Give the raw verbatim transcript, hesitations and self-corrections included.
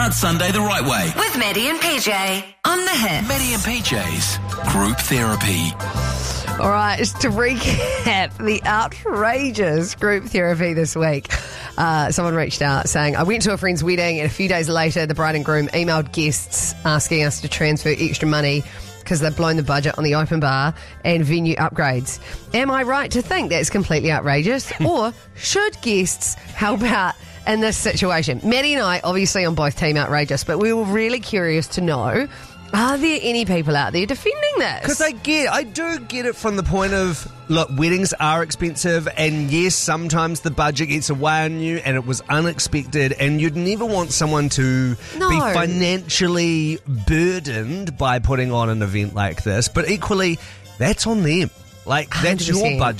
Start Sunday the right way. With Maddie and P J on the hit. Maddie and P J's Group Therapy. All right, just to recap the outrageous group therapy this week. Uh, someone reached out saying, I went to a friend's wedding and a few days later the bride and groom emailed guests asking us to transfer extra money because they've blown the budget on the open bar and venue upgrades. Am I right to think that's completely outrageous? Or should guests help out in this situation? Maddie and I, obviously on both team outrageous, but we were really curious to know, are there any people out there defending this? Because I get, I do get it from the point of, look, weddings are expensive, and yes, sometimes the budget gets away on you, and it was unexpected, and you'd never want someone to No. be financially burdened by putting on an event like this. But equally, that's on them. Like, that's one hundred your percent.